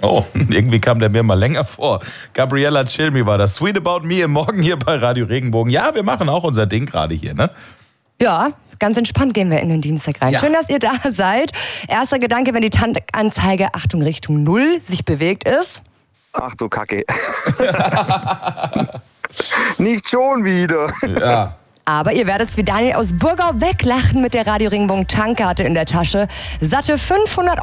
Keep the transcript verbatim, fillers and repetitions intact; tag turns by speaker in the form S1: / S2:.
S1: Oh, irgendwie kam der mir mal länger vor. Gabriella Cilmi war das. Sweet About Me im Morgen hier bei Radio Regenbogen. Ja, wir machen auch unser Ding gerade hier, ne?
S2: Ja, ganz entspannt gehen wir in den Dienstag rein.
S1: Ja.
S2: Schön, dass ihr da seid. Erster Gedanke, wenn die Tankanzeige, Achtung, Richtung Null sich bewegt ist.
S3: Ach du Kacke. Nicht schon wieder.
S1: Ja.
S2: Aber ihr werdet wie Daniel aus Burgau weglachen mit der Radio Regenbogen Tankkarte in der Tasche. Satte fünfhundert